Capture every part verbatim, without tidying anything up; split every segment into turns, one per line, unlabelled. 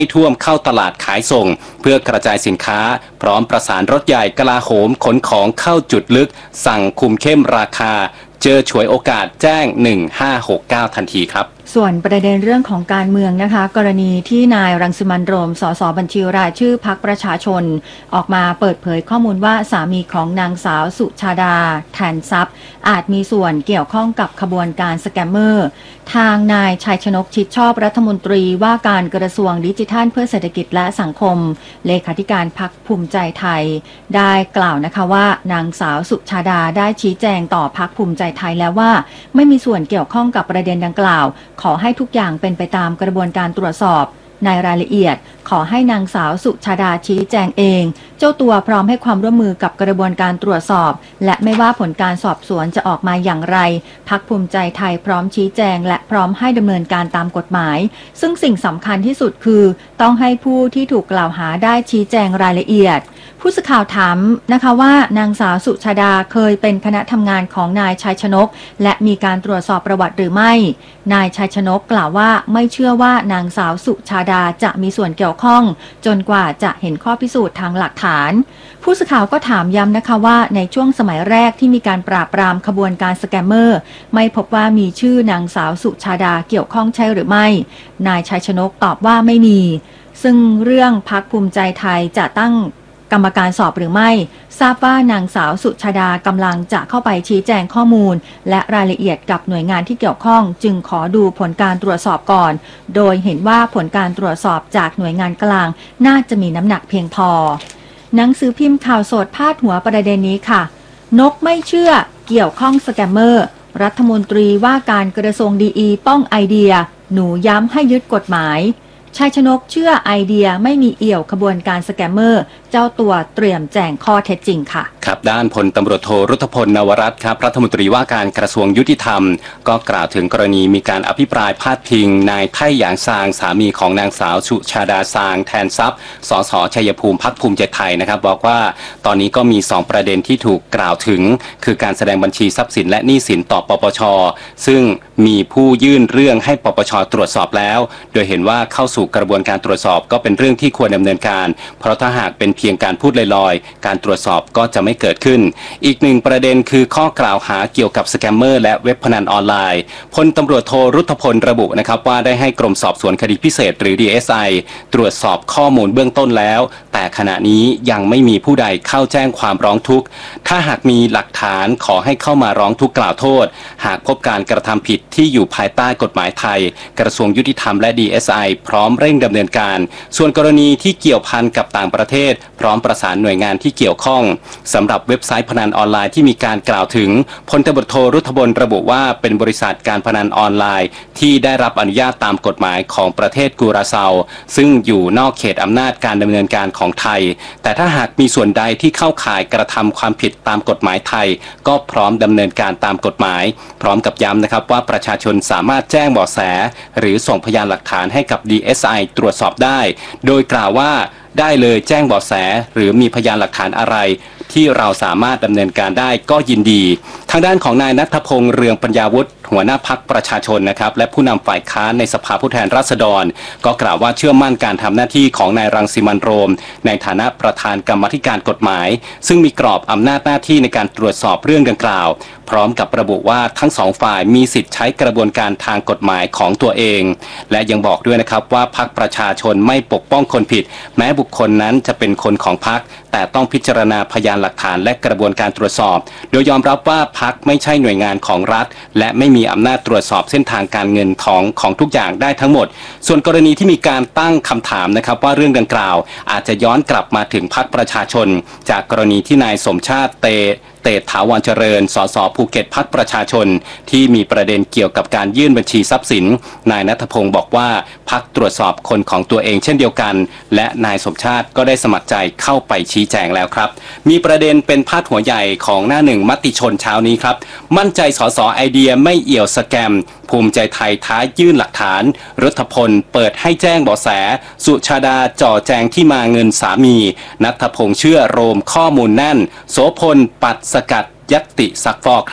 ท่วมเข้าตลาดขายส่งเพื่อกระจายสินค้าพร้อมประสานรถใหญ่กลาโหมขนของเข้าจุดลึกสั่งคุมเข้มราคาเจอฉวยโอกาสแจ้งหนึ่งห้าหกเก้าทันทีครับ
ส่วนประเด็นเรื่องของการเมืองนะคะกรณีที่นายรังสิมันต์โรมสสบัญชีรายชื่อพรรคประชาชนออกมาเปิดเผยข้อมูลว่าสามีของนางสาวสุชาดาแทนทรัพย์อาจมีส่วนเกี่ยวข้องกับขบวนการสแกมเมอร์ทางนายชัยชนกชิดชอบรัฐมนตรีว่าการกระทรวงดิจิทัลเพื่อเศรษฐกิจและสังคมเลขาธิการพรรคภูมิใจไทยได้กล่าวนะคะว่านางสาวสุชาดาได้ชี้แจงต่อพรรคภูมิใจไทยแล้วว่าไม่มีส่วนเกี่ยวข้องกับประเด็นดังกล่าวขอให้ทุกอย่างเป็นไปตามกระบวนการตรวจสอบในรายละเอียดขอให้นางสาวสุชาดาชี้แจงเองเจ้าตัวพร้อมให้ความร่วมมือกับกระบวนการตรวจสอบและไม่ว่าผลการสอบสวนจะออกมาอย่างไรพรรคภูมิใจไทยพร้อมชี้แจงและพร้อมให้ดำเนินการตามกฎหมายซึ่งสิ่งสำคัญที่สุดคือต้องให้ผู้ที่ถูกกล่าวหาได้ชี้แจงรายละเอียดผู้สื่อข่าวถามนะคะว่านางสาวสุชาดาเคยเป็นคณะทำงานของนายชัยชนกและมีการตรวจสอบประวัติหรือไม่นายชัยชนกกล่าวว่าไม่เชื่อว่านางสาวสุชาดาจะมีส่วนเกี่ยวข้องจนกว่าจะเห็นข้อพิสูจน์ทางหลักฐานผู้สื่อข่าวก็ถามย้ำนะคะว่าในช่วงสมัยแรกที่มีการปราบปรามขบวนการสแกมเมอร์ไม่พบว่ามีชื่อนางสาวสุชาดาเกี่ยวข้องใช่หรือไม่นายชัยชนกตอบว่าไม่มีซึ่งเรื่องพรรคภูมิใจไทยจะตั้งกรรมการสอบหรือไม่ทราบว่านางสาวสุชาดากำลังจะเข้าไปชี้แจงข้อมูลและรายละเอียดกับหน่วยงานที่เกี่ยวข้องจึงขอดูผลการตรวจสอบก่อนโดยเห็นว่าผลการตรวจสอบจากหน่วยงานกลางน่าจะมีน้ำหนักเพียงพอหนังสือพิมพ์ข่าวสดพาดหัวประเด็นนี้ค่ะนกไม่เชื่อเกี่ยวข้องสแกมเมอร์รัฐมนตรีว่าการกระทรวงดีอีป้องไอเดียหนูย้ำให้ยึดกฎหมายชัยชนกเชื่อไอเดียไม่มีเอี่ยวขบวนการสแกมเมอร์เจ้าตัวเตรียมแจงข้อเท็จจริงค่ะ
ครับด้านพลตำรวจโทรุตพลนวรัตน์ครับรัฐมนตรีว่าการกระทรวงยุติธรรมก็กล่าวถึงกรณีมีการอภิปรายพาดพิงนายไท่หยางซางสามีของนางสาวสุชาดาซางแทนทรัพย์สสชัยภูมิพรรคภูมิใจไทยนะครับบอกว่าตอนนี้ก็มีสองประเด็นที่ถูกกล่าวถึงคือการแสดงบัญชีทรัพย์สินและหนี้สินต่อปปชซึ่งมีผู้ยื่นเรื่องให้ปปชตรวจสอบแล้วโดยเห็นว่าเข้าสู่กระบวนการตรวจสอบก็เป็นเรื่องที่ควรดำเนินการเพราะถ้าหากเป็นเพียงการพูดลอยๆการตรวจสอบก็จะไม่เกิดขึ้นอีกหนึ่งประเด็นคือข้อกล่าวหาเกี่ยวกับสแกมเมอร์และเว็บพนันออนไลน์พลตำรวจโทรุตพลระบุนะครับว่าได้ให้กรมสอบสวนคดีพิเศษหรือ ดี เอส ไอ ตรวจสอบข้อมูลเบื้องต้นแล้วแต่ขณะนี้ยังไม่มีผู้ใดเข้าแจ้งความร้องทุกข์ถ้าหากมีหลักฐานขอให้เข้ามาร้องทุกข์กล่าวโทษหากพบการกระทำผิดที่อยู่ภายใต้กฎหมายไทยกระทรวงยุติธรรมและ ดี เอส ไอ พร้อมเร่งดำเนินการส่วนกรณีที่เกี่ยวพันกับต่างประเทศพร้อมประสานหน่วยงานที่เกี่ยวข้องสำหรับเว็บไซต์พนันออนไลน์ที่มีการกล่าวถึงพลตำรวจโทรุตพลระบุว่าเป็นบริษัทการพนันออนไลน์ที่ได้รับอนุญาตตามกฎหมายของประเทศกัวราเซาซึ่งอยู่นอกเขตอำนาจการดำเนินการของไทยแต่ถ้าหากมีส่วนใดที่เข้าข่ายกระทำความผิดตามกฎหมายไทยก็พร้อมดำเนินการตามกฎหมายพร้อมกับย้ำนะครับว่าประชาชนสามารถแจ้งเบาะแสหรือส่งพยานหลักฐานให้กับ ดี เอส ไอ ตรวจสอบได้โดยกล่าวว่าได้เลยแจ้งเบาะแสหรือมีพยานหลักฐานอะไรที่เราสามารถดำเนินการได้ก็ยินดีทางด้านของนายณัฐพงษ์เรืองปัญญาวุฒิหัวหน้าพรรคประชาชนนะครับและผู้นำฝ่ายค้านในสภาผู้แทนราษฎรก็กล่าวว่าเชื่อมั่นการทำหน้าที่ของนายรังสิมันต์โรมในฐานะประธานกรรมาธิการกฎหมายซึ่งมีกรอบอำนาจหน้าที่ในการตรวจสอบเรื่องดังกล่าวพร้อมกับระบุว่าทั้งสองฝ่ายมีสิทธิ์ใช้กระบวนการทางกฎหมายของตัวเองและยังบอกด้วยนะครับว่าพรรคประชาชนไม่ปกป้องคนผิดแม้บุคคลนั้นจะเป็นคนของพรรคแต่ต้องพิจารณาพยานหลักฐานและกระบวนการตรวจสอบโดยยอมรับว่าพรรคไม่ใช่หน่วยงานของรัฐและไม่มีอำนาจตรวจสอบเส้นทางการเงินของของทุกอย่างได้ทั้งหมดส่วนกรณีที่มีการตั้งคำถามนะครับว่าเรื่องดังกล่าวอาจจะย้อนกลับมาถึงพรรคประชาชนจากกรณีที่นายสมชาติเตเตถาวรเจริญสสภูเก็ตพรรคประชาชนที่มีประเด็นเกี่ยวกับการยื่นบัญชีทรัพย์สินนายณัฐพงศ์บอกว่าพรรคตรวจสอบคนของตัวเองเช่นเดียวกันและนายสมชาติก็ได้สมัครใจเข้าไปชี้แจงแล้วครับมีประเด็นเป็นพาดหัวใหญ่ของหน้าหนึ่งมติชนเช้านี้ครับมั่นใจสสไอเดียไม่เอี่ยวสแกมภูมิใจไทยท้ายื่นหลักฐานรัฐพลเปิดให้แจ้งเบาะแสสุชาดาจ่อแจงที่มาเงินสามีณัฐพงศ์เชื่อโรมข้อมูลแน่นโสพลปัดสกัดยัตติซักฟอกครับ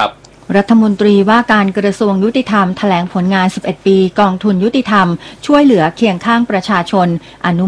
รัฐมนตรีว่าการกระทรวงยุติธรรมแถลงผลงานสิบเอ็ดปีกองทุนยุติธรรมช่วยเหลือเคียงข้างประชาชนอนุ